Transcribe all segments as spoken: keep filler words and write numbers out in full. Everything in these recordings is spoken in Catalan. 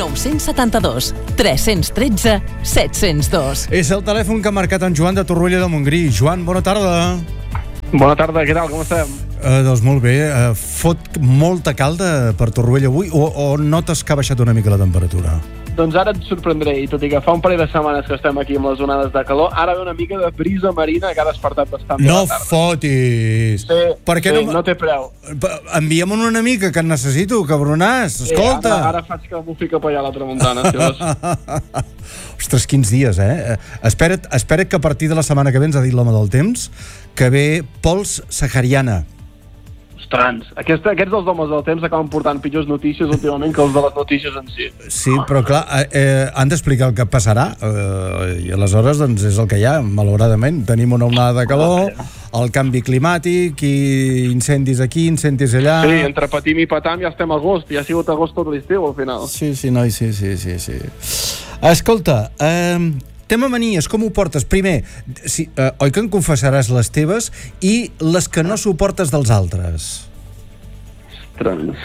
nou set dos, tres un tres, set zero dos. És el telèfon que ha marcat en Joan de Torroella de Montgrí. Joan, bona tarda. Bona tarda, què tal, com estem? Uh, doncs molt bé. Uh, fot molta calda per Torroella avui o, o notes que ha baixat una mica la temperatura? Doncs ara et sorprendré, i tot i que fa un parell de setmanes que estem aquí amb les onades de calor, ara ve una mica de brisa marina que ha despertat bastant. No fotis! Sí, per què sí no... no té preu. Envia'm una mica, que en necessito, cabronàs, escolta! Sí, ara, ara faig que m'ho fica per allà a la tramuntana, si vols. Ostres, quins dies, eh? Espera't, espera't que a partir de la setmana que ve, ens ha dit l'home del temps, que ve pols sahariana. Ostres, Aquest, aquests dels homes del temps acaben portant pitjors notícies últimament que els de les notícies en si. Sí, però clar, eh, han d'explicar el que passarà, eh, i aleshores doncs és el que hi ha, malauradament. Tenim una onada de calor, el canvi climàtic, i incendis aquí, incendis allà... Sí, entre patim i patam ja estem a agost, ja ha sigut agost tot l'estiu al final. Sí, sí, noi, sí, sí, sí, sí. Escolta, eh, tema manies, com ho portes? Primer, si, eh, oi que em confessaràs les teves i les que no suportes dels altres? Ostres.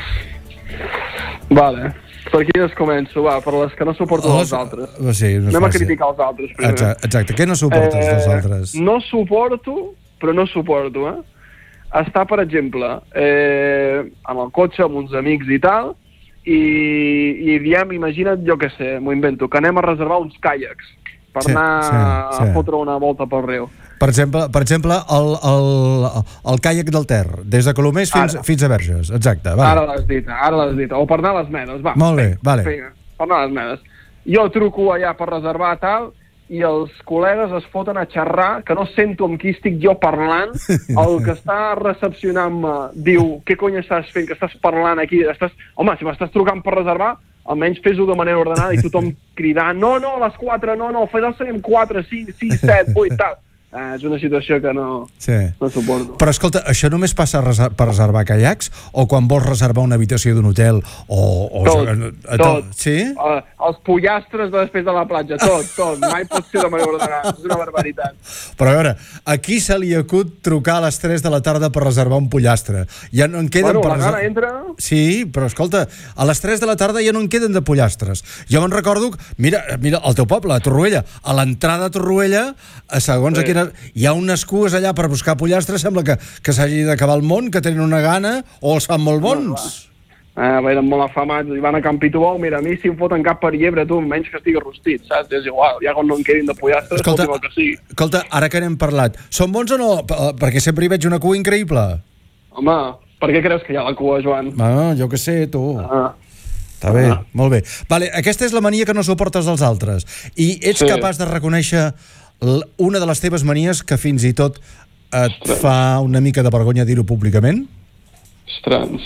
Vale. Per aquí es començo, va, per les que no suporto oh, dels altres. Sí, no Anem a fàcil. criticar els altres primer. Exacte, exacte. Què no suportes eh, dels altres? No suporto, però no suporto, eh? Estar, per exemple, eh, amb el cotxe, amb uns amics i tal, i, i diem, imagina't, jo què sé, m'ho invento, que anem a reservar uns caiacs per sí, anar sí, sí. a fotre una volta pel riu. Per exemple, per exemple el, el, el caiac del Ter, des de Colomers fins, fins a Verges, exacte. Vale. Ara l'has dit, ara l'has dit. O per anar a les Medes, va. Molt bé, vinga, vale. Vinga, per anar a les Medes. Jo truco allà per reservar tal, i els col·legues es foten a xerrar, que no sento amb qui estic jo parlant. El que està recepcionant-me diu, què cony estàs fent, que estàs parlant aquí? Estàs... Home, si m'estàs trucant per reservar, almenys fes-ho de manera ordenada i tothom cridant, no, no, a les quatre, no, no, fes-ho serem quatre, cinc, sis, set, vuit, tal. Eh, és una situació que no, sí. no suporto. Però escolta, això només passa reser per reservar caiacs o quan vols reservar una habitació d'un hotel o... o tot, o, tot. Sí? Uh, els pollastres de després de la platja, tot, tot. Mai pot ser de manera ordenada, és una barbaritat. Però a veure, a qui se li acut trucar a les tres de la tarda per reservar un pollastre? Ja no en queden bueno, per la gana entra... Sí, però escolta, a les tres de la tarda ja no en queden de pollastres. Jo me'n recordo, mira, mira, al teu poble, a Torroella, a l'entrada a Torroella, a segons sí. a quina hi ha unes cues allà per buscar pollastres, sembla que, que s'hagi d'acabar el món, que tenen una gana, o els fan molt bons. No, eh, eren molt afamats, i van a Campitubou, mira, a mi si em foten cap per llebre, tu, menys que estigui rostit, saps? És igual, ja quan no en quedin de pollastres, escolta, el que sigui. Escolta, ara que n'hem parlat, són bons o no? Perquè sempre hi veig una cua increïble. Home, per què creus que hi ha la cua, Joan? Ah, jo què sé, tu. Ah. Està bé, ah. molt bé. Vale, aquesta és la mania que no suportes dels altres. I ets sí. capaç de reconèixer una de les teves manies que fins i tot et Ostres. fa una mica de vergonya dir-ho públicament? Ostres.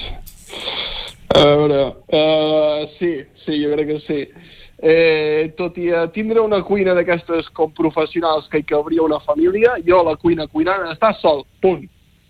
A veure, uh, sí, sí, jo crec que sí. Eh, tot i tindre una cuina d'aquestes com professionals que hi cabria una família, jo a la cuina cuinant està sol, punt.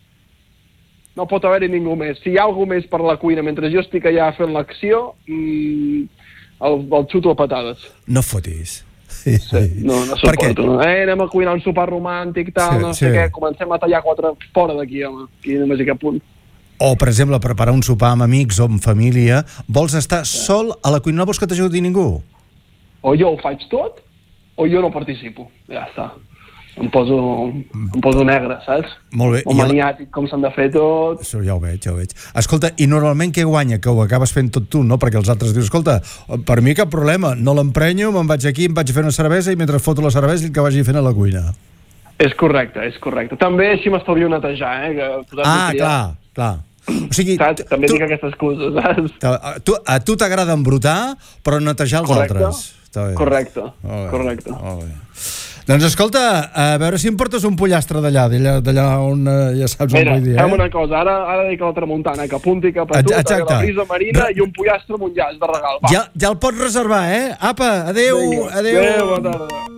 No pot haver-hi ningú més. Si hi ha algú més per la cuina mentre jo estic allà fent l'acció, mmm, el, el xuto a patades. No fotis. Sí, no, no suporto. No? Eh, anem a cuinar un sopar romàntic, tal, sí, no sé sí. què, comencem a tallar quatre fora d'aquí, home, aquí només hi cap punt. O, per exemple, preparar un sopar amb amics o amb família, vols estar sí. sol a la cuina, no vols que t'ajudi ningú? O jo ho faig tot, o jo no participo, ja està. Em poso, em poso negre, saps? Molt bé. O maniàtic, com s'han de fer tot. Això ja ho veig, ja ho veig. Escolta, i normalment què guanya? Que ho acabes fent tot tu, no? Perquè els altres dius, escolta, per mi cap problema, no l'emprenyo, me'n vaig aquí, em vaig fer una cervesa i mentre foto la cervesa el que vagi fent a la cuina. És correcte, és correcte. També així m'estalvio netejar, eh? Que ah, clar, clar. O sigui, saps? També tu, dic aquestes coses, saps? A tu, a tu t'agrada embrutar, però netejar els correcte. altres. Està bé. Correcte, oh, correcte. Oh, doncs escolta, a veure si em portes un pollastre d'allà, d'allà on ja saps on Mira, vull dir, eh? fem una cosa, ara, ara dic a la tramuntana, que apunti cap a tu, que la brisa marina i un pollastre amb un llaç de regal. Va. Ja, ja el pots reservar, eh? Apa, adeu, Vinga. adeu. Adeu, bona tarda.